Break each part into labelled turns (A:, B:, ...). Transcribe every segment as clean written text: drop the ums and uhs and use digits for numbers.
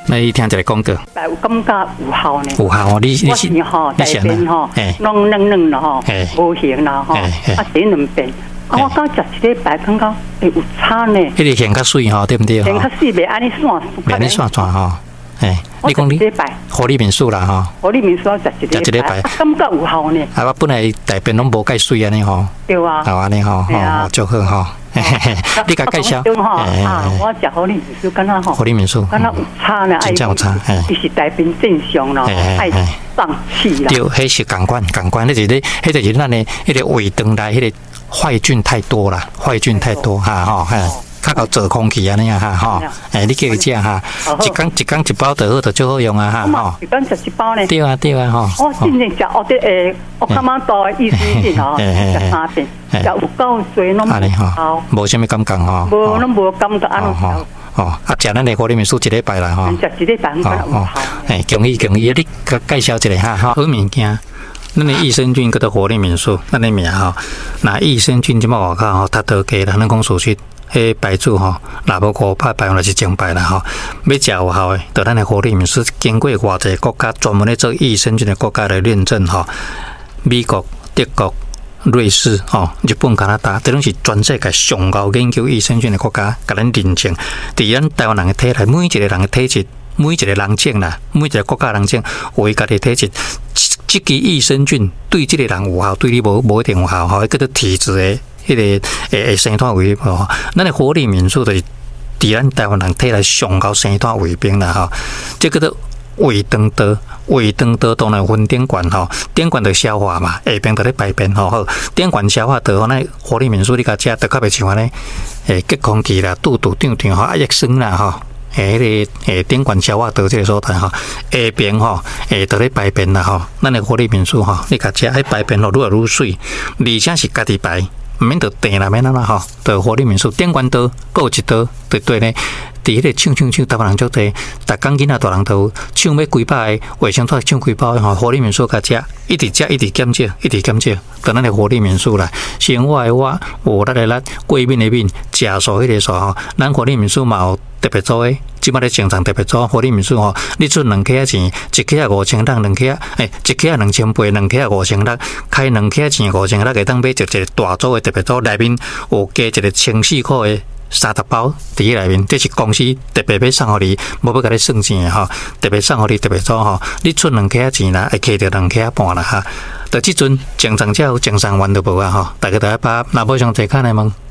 A: 你听一个广告。
B: 有感觉有效呢。
A: 有效哦，你
B: 是吼，大便吼，弄嫩啦吼，无形啦吼，洗两遍。我刚食一礼拜，感觉有差呢。
A: 迄个显较水吼，对不对？
B: 显较水，袂安尼散，
A: 袂安尼散吼。你讲你活力民宿啦吼，
B: 活力民宿食一礼拜，感觉有效呢。
A: 我本来大便拢无介水安尼吼，
B: 对啊，
A: 好安尼吼，就好吼。你甲介绍？
B: 我食活力民宿，敢若吼，
A: 活力民宿，
B: 敢若有差呢，
A: 真正有差。
B: 伊是大便正常咯，爱放气啦。
A: 对，迄是感官，迄就是咱的迄个胃肠内迄个坏菌太多啦，坏菌太多哈吼，较够做空气安尼啊哈吼，你叫伊食哈，一工一包就好，就最好用啊哈吼。
B: 一工食一包呢？
A: 对啊吼。
B: 我真正食我的我感觉到的益生菌吼，食3遍，食有够多拢好，
A: 无啥物感觉吼。
B: 无拢无感觉安尼。
A: 食咱的活力民宿一礼拜啦吼。
B: 食一礼拜很有效。
A: 恭喜，你介绍一下哈，好物件。咱的益生菌叫做活力民宿，咱的名吼，那益生菌即摆外口吼，它都价啦，咱讲属实。迄牌子吼，若无500牌，那是正牌啦吼。要食有效的，就咱的活力民宿经过偌济国家专门咧做益生菌的国家来认证吼，美国、德国、瑞士吼、日本、加拿大，这拢是全世界上高研究益生菌的国家，甲咱认证。伫咱台湾人的体内，每一个人的体质，每一个人种啦，每一个国家人种，有伊家己体质，这支益生菌对这个人有效，对你无一定有效吼，叫做体质的。迄个生态卫兵吼，咱的活力民宿就是伫咱台湾人体内上高生态卫兵啦吼，这叫做胃肠道，胃肠道当然分顶管吼，顶管就消化嘛，下边就咧排便吼，好，顶管消化道那活力民宿你甲食，就较袂像安尼，结空气啦，肚胀吼，压酸啦吼。迄个顶管消化道这个所在吼，下边吼，就咧排便啦吼，咱的活力民宿吼，你甲食，迄排便吼愈来愈水，而且是家己排。毋免着订啦，免啦吼，着活力民宿顶管道，各有一道，对呢。伫迄个抢，台湾人足济，逐工囡仔大人都抢要几百个卫生纸，抢几包吼，活力民宿甲食，一直减少，等咱的活力民宿啦。生活的我，有力的力，过敏的敏，食素迄个素吼，咱活力民宿嘛有特别做诶，即摆咧正常特别做活力民宿吼，你出2克钱，一克5000六，2克一克2800，2克5000六，开2克钱5000六，会当买一个大组的特别组，内面有加一个1400块的。30包伫迄内面，这是公司特别要送互你，无要甲你算钱吼，特别送互你特别做吼，你出2克钱啦，会摕到2克半啦哈。到即阵正常才有，正常完都无啊吼。大家都要把若无上侪看来问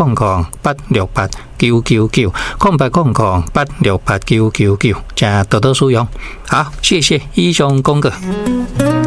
A: ，0800-868-999，0800-868-999，请多多使用。好，谢谢以上广告。